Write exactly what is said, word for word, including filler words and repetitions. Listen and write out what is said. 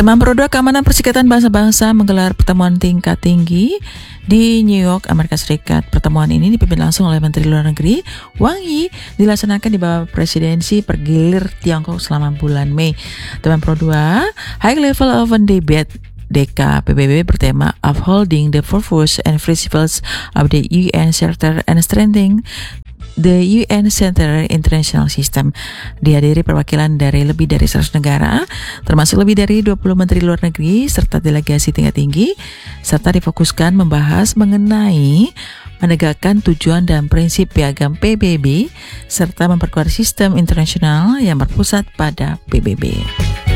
Teman Produk Keamanan Perserikatan Bangsa-Bangsa menggelar pertemuan tingkat tinggi di New York, Amerika Serikat. Pertemuan ini dipimpin langsung oleh Menteri Luar Negeri Wang Yi, dilaksanakan di bawah presidensi pergilir Tiongkok selama bulan Mei. Teman Pro dua, High Level Open Debate D K P B B bertema Upholding the Purpose and Principles of the U N Charter and Strengthening the U N Center International System, dihadiri perwakilan dari lebih dari seratus negara, termasuk lebih dari dua puluh menteri luar negeri serta delegasi tingkat tinggi, serta difokuskan membahas mengenai menegakkan tujuan dan prinsip piagam P B B serta memperkuat sistem internasional yang berpusat pada P B B.